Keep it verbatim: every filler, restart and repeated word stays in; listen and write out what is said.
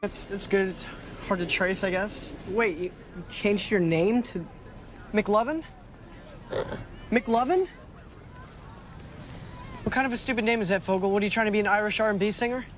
It's, it's good. It's hard to trace, I guess. Wait, you, you changed your name to McLovin? McLovin? What kind of a stupid name is that, Fogel? What, are you trying to be an Irish R and B singer?